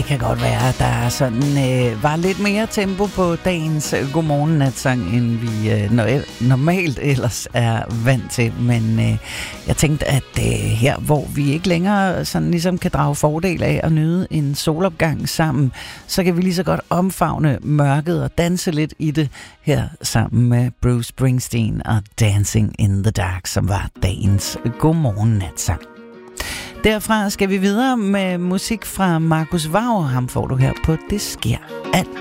Det kan godt være, at der sådan, var lidt mere tempo på dagens Godmorgen Natsang, end vi normalt ellers er vant til. Men jeg tænkte, at her, hvor vi ikke længere sådan ligesom kan drage fordel af at nyde en solopgang sammen, så kan vi lige så godt omfavne mørket og danse lidt i det her sammen med Bruce Springsteen og Dancing in the Dark, som var dagens Godmorgen Natsang. Derfra skal vi videre med musik fra Markus Wager. Ham får du her på Det sker alt